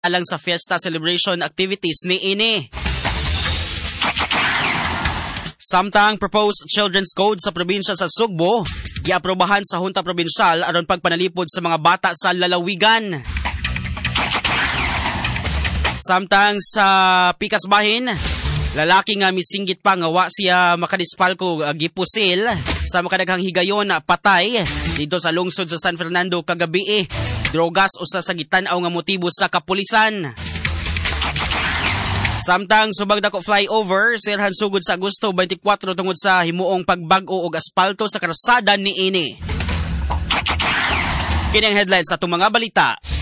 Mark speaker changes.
Speaker 1: alang sa fiesta celebration activities ni ini. Samtang proposed children's code sa probinsya sa Sugbo, giaprobahan sa Hunta Probinsyal aron pagpanalipod sa mga bata sa lalawigan. Samtang sa Pikas Bahin, lalaki nga misinggit pa nga wa siya makadispalko gipusil sa makadaghang higayon patay dito sa lungsod sa San Fernando kagabi. Drogas usa sa gitan-aw nga motibo sa kapulisan. Samtang subag dako flyover, sirhan sugod sa Agosto 24 tungod sa himuong pagbag-o og aspalto sa karsada niini. Kini ang headlines sa itong mga balita.